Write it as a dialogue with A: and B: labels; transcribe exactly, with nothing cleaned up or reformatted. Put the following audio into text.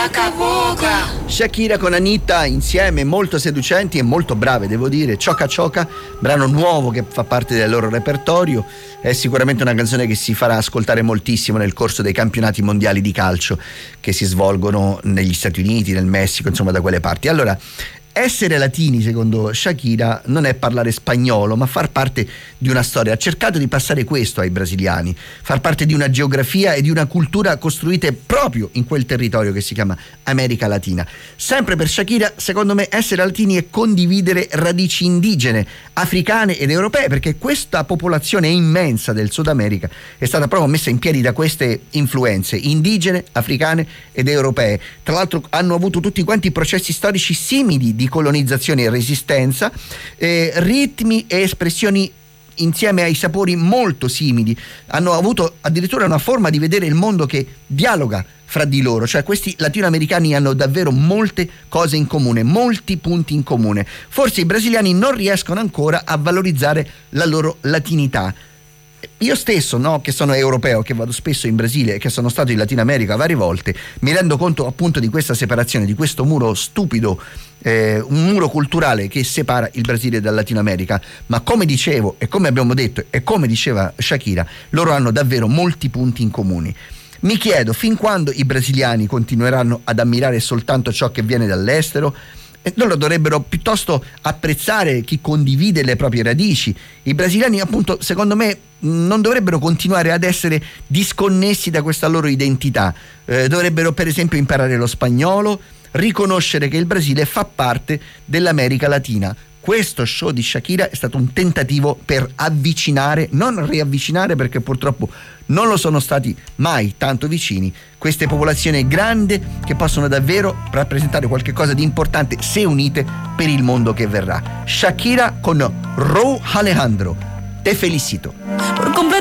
A: Waka Waka.
B: Shakira con Anitta insieme, molto seducenti e molto brave, devo dire. Choca Choca, brano nuovo che fa parte del loro repertorio, è sicuramente una canzone che si farà ascoltare moltissimo nel corso dei campionati mondiali di calcio che si svolgono negli Stati Uniti, nel Messico, insomma da quelle parti. Allora, essere latini, secondo Shakira, non è parlare spagnolo, ma far parte di una storia. Ha cercato di passare questo ai brasiliani, far parte di una geografia e di una cultura costruite proprio in quel territorio che si chiama America Latina. Sempre per Shakira, secondo me, essere latini è condividere radici indigene, africane ed europee, perché questa popolazione immensa del Sud America è stata proprio messa in piedi da queste influenze indigene, africane ed europee. Tra l'altro hanno avuto tutti quanti processi storici simili di colonizzazione e resistenza, eh, ritmi e espressioni insieme ai sapori molto simili, hanno avuto addirittura una forma di vedere il mondo che dialoga fra di loro, cioè questi latinoamericani hanno davvero molte cose in comune, molti punti in comune. Forse i brasiliani non riescono ancora a valorizzare la loro latinità. Io stesso, no, che sono europeo, che vado spesso in Brasile e che sono stato in Latino America varie volte, mi rendo conto appunto di questa separazione, di questo muro stupido, eh, un muro culturale che separa il Brasile dal Latino America. Ma come dicevo e come abbiamo detto e come diceva Shakira, loro hanno davvero molti punti in comune. Mi chiedo fin quando i brasiliani continueranno ad ammirare soltanto ciò che viene dall'estero. Loro dovrebbero piuttosto apprezzare chi condivide le proprie radici. I brasiliani, appunto, secondo me non dovrebbero continuare ad essere disconnessi da questa loro identità. Eh, dovrebbero per esempio imparare lo spagnolo, riconoscere che il Brasile fa parte dell'America Latina. Questo show di Shakira è stato un tentativo per avvicinare, non riavvicinare, perché purtroppo non lo sono stati mai tanto vicini, queste popolazioni grandi che possono davvero rappresentare qualcosa di importante se unite per il mondo che verrà. Shakira con Rauw Alejandro, te felicito.
A: Por completo